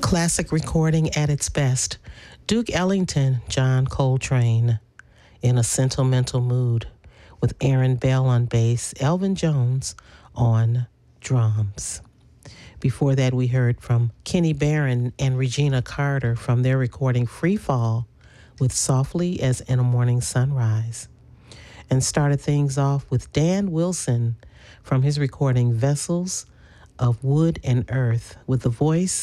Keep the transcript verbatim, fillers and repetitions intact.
classic recording at its best. Duke Ellington, John Coltrane, In a Sentimental Mood, with Aaron Bell on bass, Elvin Jones on drums. Before that, we heard from Kenny Barron and Regina Carter from their recording Free Fall with Softly as in a Morning Sunrise. And started things off with Dan Wilson from his recording Vessels of Wood and Earth with the voice